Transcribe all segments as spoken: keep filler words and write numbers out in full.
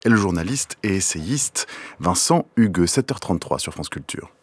et le journaliste et essayiste Vincent Hugues, sept heures trente-trois sur France Culture.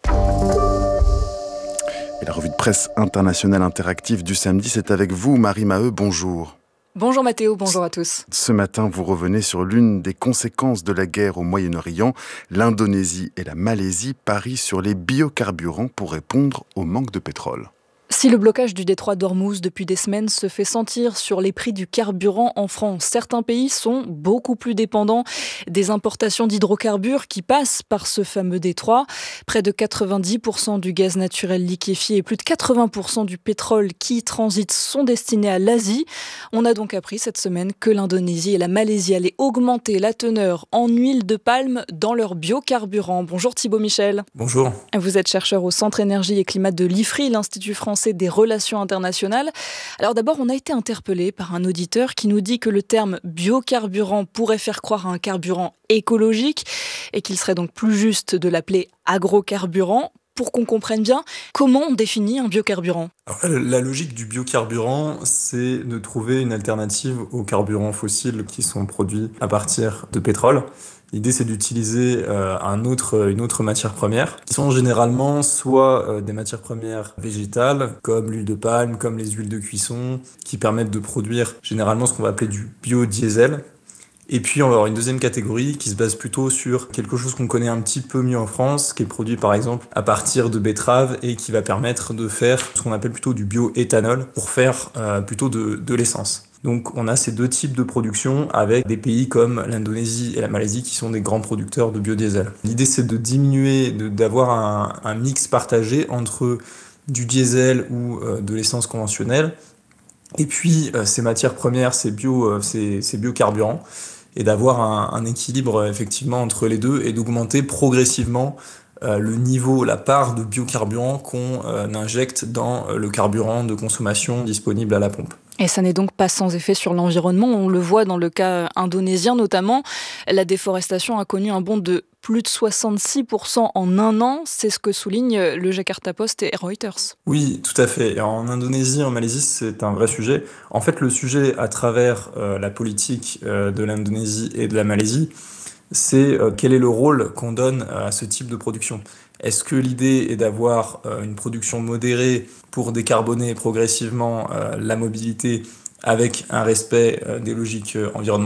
Et la revue de presse internationale interactive du samedi, c'est avec vous, Marie Maheu, bonjour. Bonjour Mathéo, bonjour à tous. Ce matin, vous revenez sur l'une des conséquences de la guerre au Moyen-Orient. L'Indonésie et la Malaisie parient sur les biocarburants pour répondre au manque de pétrole. Si le blocage du détroit d'Ormuz depuis des semaines se fait sentir sur les prix du carburant en France, certains pays sont beaucoup plus dépendants des importations d'hydrocarbures qui passent par ce fameux détroit. Près de quatre-vingt-dix pour cent du gaz naturel liquéfié et plus de quatre-vingts pour cent du pétrole qui transite sont destinés à l'Asie. On a donc appris cette semaine que l'Indonésie et la Malaisie allaient augmenter la teneur en huile de palme dans leurs biocarburants. Bonjour Thibaut Michel. Bonjour. Vous êtes chercheur au Centre Énergie et Climat de l'I F R I, l'Institut français des relations internationales. Alors d'abord, on a été interpellé par un auditeur qui nous dit que le terme biocarburant pourrait faire croire à un carburant écologique et qu'il serait donc plus juste de l'appeler agrocarburant. Pour qu'on comprenne bien, comment on définit un biocarburant ? Alors, la logique du biocarburant, c'est de trouver une alternative aux carburants fossiles qui sont produits à partir de pétrole. L'idée, c'est d'utiliser euh, un autre, une autre matière première, qui sont généralement soit euh, des matières premières végétales, comme l'huile de palme, comme les huiles de cuisson, qui permettent de produire généralement ce qu'on va appeler du biodiesel. Et puis, on va avoir une deuxième catégorie qui se base plutôt sur quelque chose qu'on connaît un petit peu mieux en France, qui est produit par exemple à partir de betteraves et qui va permettre de faire ce qu'on appelle plutôt du bioéthanol pour faire euh, plutôt de, de l'essence. Donc on a ces deux types de production avec des pays comme l'Indonésie et la Malaisie qui sont des grands producteurs de biodiesel. L'idée c'est de diminuer, de, d'avoir un, un mix partagé entre du diesel ou euh, de l'essence conventionnelle et puis euh, ces matières premières, ces, bio, euh, ces, ces biocarburants et d'avoir un, un équilibre effectivement entre les deux et d'augmenter progressivement euh, le niveau, la part de biocarburants qu'on euh, injecte dans le carburant de consommation disponible à la pompe. Et ça n'est donc pas sans effet sur l'environnement. On le voit dans le cas indonésien notamment. La déforestation a connu un bond de plus de soixante-six pour cent en un an. C'est ce que souligne le Jakarta Post et Reuters. Oui, tout à fait. En Indonésie, en Malaisie, c'est un vrai sujet. En fait, le sujet à travers euh, la politique euh, de l'Indonésie et de la Malaisie, c'est euh, quel est le rôle qu'on donne à ce type de production. Est-ce que l'idée est d'avoir euh, une production modérée pour décarboner progressivement euh, la mobilité avec un respect euh, des logiques euh, environnementales ?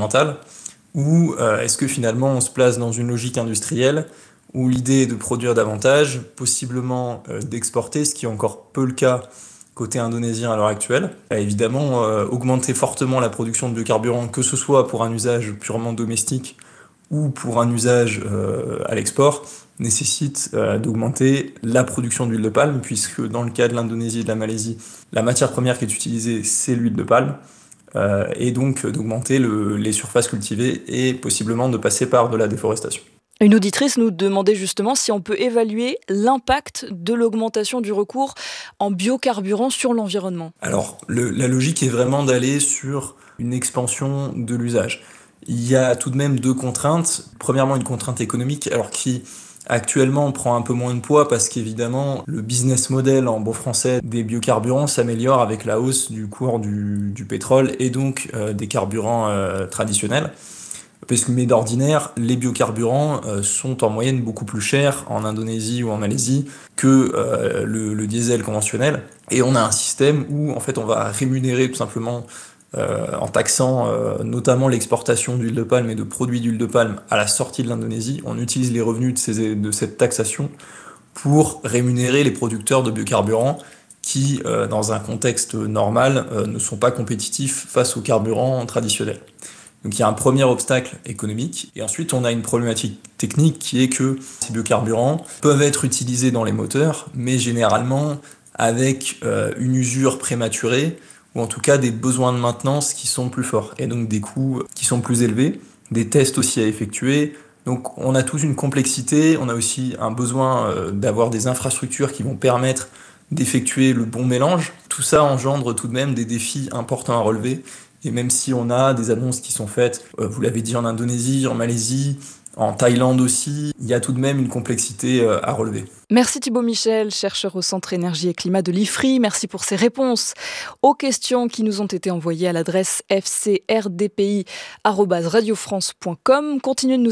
Ou euh, est-ce que finalement on se place dans une logique industrielle où l'idée est de produire davantage, possiblement euh, d'exporter, ce qui est encore peu le cas côté indonésien à l'heure actuelle. Euh, évidemment, euh, augmenter fortement la production de biocarburants, que ce soit pour un usage purement domestique ou pour un usage euh, à l'export, nécessite euh, d'augmenter la production d'huile de palme, puisque dans le cas de l'Indonésie et de la Malaisie, la matière première qui est utilisée, c'est l'huile de palme, euh, et donc d'augmenter le, les surfaces cultivées et possiblement de passer par de la déforestation. Une auditrice nous demandait justement si on peut évaluer l'impact de l'augmentation du recours en biocarburant sur l'environnement. Alors, le, la logique est vraiment d'aller sur une expansion de l'usage. Il y a tout de même deux contraintes. Premièrement, une contrainte économique, alors qui actuellement prend un peu moins de poids parce qu'évidemment, le business model en bon français des biocarburants s'améliore avec la hausse du cours du, du pétrole et donc euh, des carburants euh, traditionnels. Parce que, mais d'ordinaire, les biocarburants euh, sont en moyenne beaucoup plus chers en Indonésie ou en Malaisie que euh, le, le diesel conventionnel. Et on a un système où en fait on va rémunérer tout simplement Euh, en taxant euh, notamment l'exportation d'huile de palme et de produits d'huile de palme à la sortie de l'Indonésie. On utilise les revenus de, ces, de cette taxation pour rémunérer les producteurs de biocarburants qui, euh, dans un contexte normal, euh, ne sont pas compétitifs face aux carburants traditionnels. Donc il y a un premier obstacle économique, et ensuite on a une problématique technique qui est que ces biocarburants peuvent être utilisés dans les moteurs, mais généralement avec euh, une usure prématurée, ou en tout cas des besoins de maintenance qui sont plus forts, et donc des coûts qui sont plus élevés, des tests aussi à effectuer. Donc on a tous une complexité, on a aussi un besoin euh, d'avoir des infrastructures qui vont permettre d'effectuer le bon mélange. Tout ça engendre tout de même des défis importants à relever, et même si on a des annonces qui sont faites, euh, vous l'avez dit, en Indonésie, en Malaisie, En Thaïlande aussi, il y a tout de même une complexité à relever. Merci Thibaut Michel, chercheur au Centre Énergie et Climat de l'I F R I. Merci pour ces réponses aux questions qui nous ont été envoyées à l'adresse f c r d p i arobase radio france point com. Continuez de nous